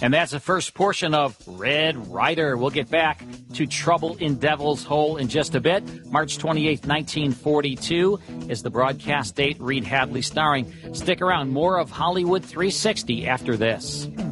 And that's the first portion of Red Ryder. We'll get back to Trouble in Devil's Hole in just a bit. March 28th, 1942 is the broadcast date. Reed Hadley starring. Stick around. More of Hollywood 360 after this.